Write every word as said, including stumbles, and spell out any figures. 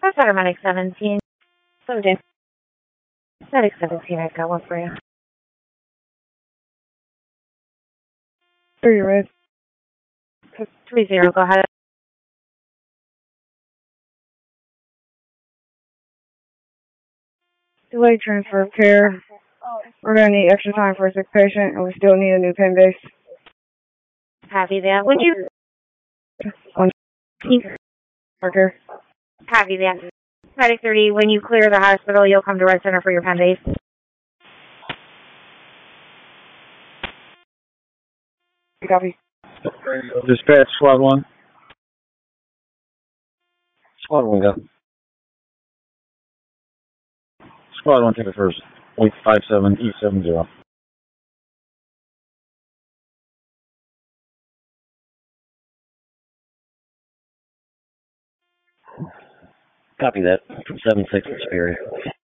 That's automatic seventeen. So, Jim. Medic seventeen, I've got one for you. Three red. Three zero, go ahead. Delayed transfer of care. We're going to need extra time for a sick patient, and we still need a new pen base. Copy that. Would you... One. Parker. Copy that. Medic thirty, when you clear the hospital, you'll come to Red Center for your pen base. Copy. Dispatch, squad one. Squad one, go. Squad one, take it first. eight five seven E seven zero. Copy that. seven six Superior.